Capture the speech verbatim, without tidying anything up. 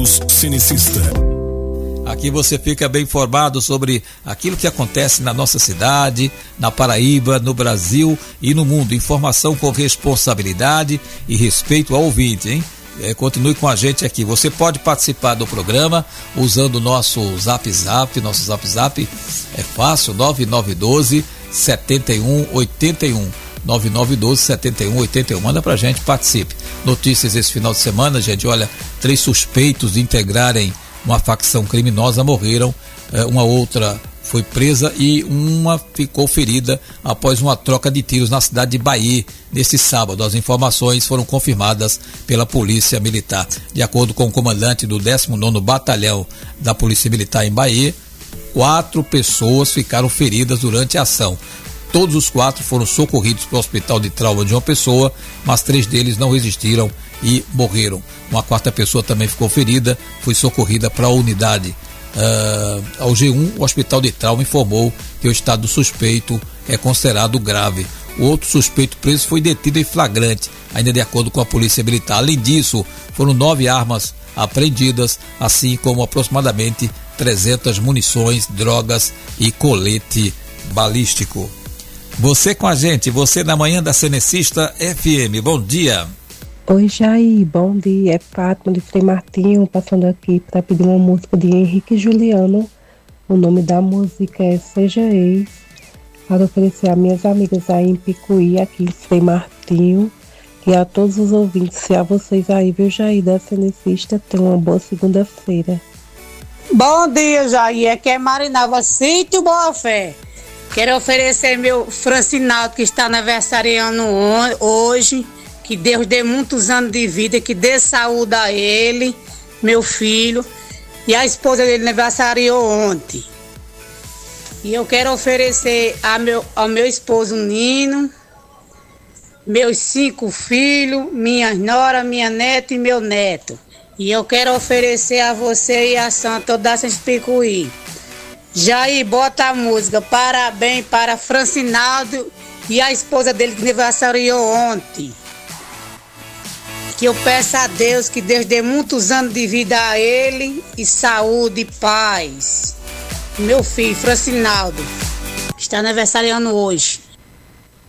News Cenecista. Aqui você fica bem informado sobre aquilo que acontece na nossa cidade, na Paraíba, no Brasil e no mundo. Informação com responsabilidade e respeito ao ouvinte, hein? É, continue com a gente aqui. Você pode participar do programa usando o nosso Zap Zap. Nosso Zap Zap é fácil, nove nove um dois, sete um oito um. nove nove um dois, sete um oito um. Manda pra gente, participe. Notícias esse final de semana, gente. Olha, três suspeitos de integrarem uma facção criminosa morreram, uma outra foi presa e uma ficou ferida após uma troca de tiros na cidade de Bahia neste sábado. As informações foram confirmadas pela Polícia Militar. De acordo com o comandante do décimo nono Batalhão da Polícia Militar em Bahia, quatro pessoas ficaram feridas durante a ação. Todos os quatro foram socorridos para o Hospital de Trauma de João Pessoa, mas três deles não resistiram e morreram. Uma quarta pessoa também ficou ferida, foi socorrida para a unidade. Uh, ao G um, o Hospital de Trauma informou que o estado do suspeito é considerado grave. O outro suspeito preso foi detido em flagrante, ainda de acordo com a Polícia Militar. Além disso, foram nove armas apreendidas, assim como aproximadamente trezentas munições, drogas e colete balístico. Você com a gente, você na manhã da Cenecista F M, bom dia. Oi Jair, bom dia, é Fátima de Frei Martinho, passando aqui para pedir uma música de Henrique Juliano. O nome da música é Seja Ex, para oferecer a minhas amigas aí em Picuí, aqui em Frei Martinho, e a todos os ouvintes, e a vocês aí, viu Jair, da Cenecista, tenham uma boa segunda-feira. Bom dia Jair, aqui é Marinalva, Sítio Boa Fé. Quero oferecer meu Francinaldo, que está aniversariando hoje. Que Deus dê muitos anos de vida, que dê saúde a ele, meu filho. E a esposa dele aniversariou ontem. E eu quero oferecer a meu, ao meu esposo Nino, meus cinco filhos, minha nora, minha neta e meu neto. E eu quero oferecer a você e a Santa da Picuí. Jair, bota a música Parabéns para Francinaldo e a esposa dele que aniversariou ontem. Que eu peço a Deus que Deus dê muitos anos de vida a ele e saúde e paz. Meu filho, Francinaldo, que está aniversariando hoje.